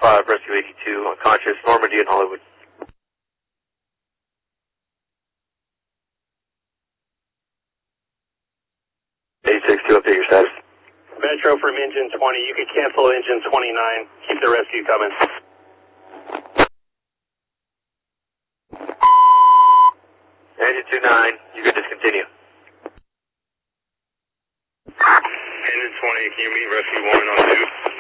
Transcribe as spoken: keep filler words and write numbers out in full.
five, Rescue eighty-two, unconscious, Normandy and Hollywood. eighty-six, two, update your status. Metro from engine twenty, you can cancel engine twenty-nine, keep the rescue coming. Engine two nine, you can discontinue. Engine twenty, can you meet rescue one on two?